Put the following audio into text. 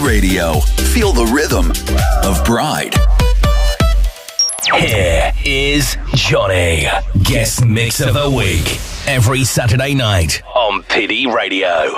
Radio. Feel the rhythm of Bride. Here is Johnny, guest mix of the week, every Saturday night on PD Radio.